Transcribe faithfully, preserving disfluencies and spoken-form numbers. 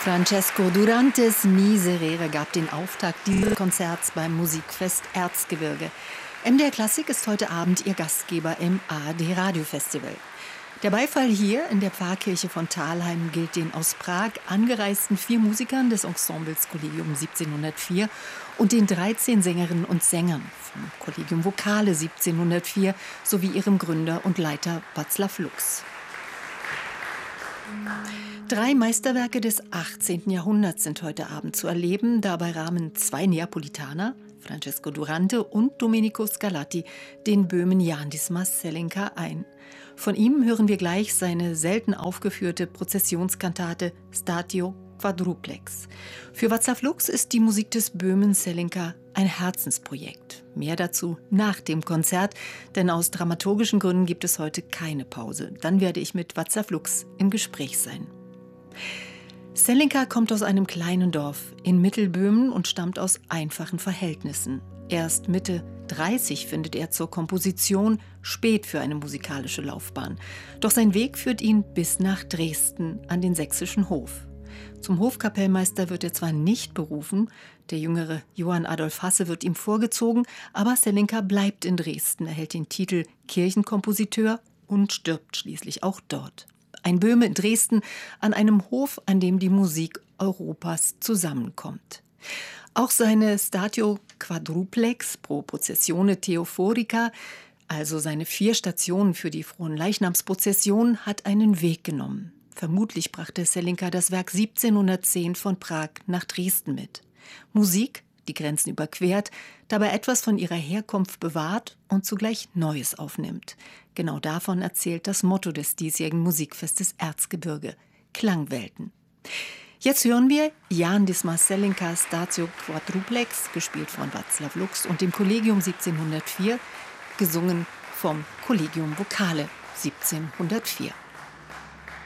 Francesco Durantes Miserere gab den Auftakt dieses Konzerts beim Musikfest Erzgebirge. M D R Klassik ist heute Abend ihr Gastgeber im A R D Radio Festival. Der Beifall hier in der Pfarrkirche von Thalheim gilt den aus Prag angereisten vier Musikern des Ensembles Collegium siebzehnhundertvier und den dreizehn Sängerinnen und Sängern vom Collegium Vocale siebzehnhundertvier sowie ihrem Gründer und Leiter Václav Lux. Drei Meisterwerke des achtzehnten Jahrhunderts sind heute Abend zu erleben. Dabei rahmen zwei Neapolitaner, Francesco Durante und Domenico Scarlatti, den Böhmen Jan Dismas Zelenka ein. Von ihm hören wir gleich seine selten aufgeführte Prozessionskantate Statio Quadruplex. Für Václav Lux ist die Musik des Böhmen Zelenka ein Herzensprojekt. Mehr dazu nach dem Konzert, denn aus dramaturgischen Gründen gibt es heute keine Pause. Dann werde ich mit Václav Lux im Gespräch sein. Zelenka kommt aus einem kleinen Dorf in Mittelböhmen und stammt aus einfachen Verhältnissen. Erst Mitte dreißig findet er zur Komposition, spät für eine musikalische Laufbahn. Doch sein Weg führt ihn bis nach Dresden an den sächsischen Hof. Zum Hofkapellmeister wird er zwar nicht berufen, der jüngere Johann Adolf Hasse wird ihm vorgezogen, aber Zelenka bleibt in Dresden, erhält den Titel Kirchenkompositeur und stirbt schließlich auch dort. Ein Böhme in Dresden an einem Hof, an dem die Musik Europas zusammenkommt. Auch seine Statio Quadruplex pro Processione Theophorica, also seine vier Stationen für die Fronleichnamsprozession, hat einen Weg genommen. Vermutlich brachte Zelenka das Werk siebzehnhundertzehn von Prag nach Dresden mit. Musik, die Grenzen überquert, dabei etwas von ihrer Herkunft bewahrt und zugleich Neues aufnimmt. Genau davon erzählt das Motto des diesjährigen Musikfestes Erzgebirge: Klangwelten. Jetzt hören wir Jan Dismas Zelenka Statio Quadruplex, gespielt von Václav Lux und dem Collegium siebzehnhundertvier, gesungen vom Collegium Vocale siebzehnhundertvier.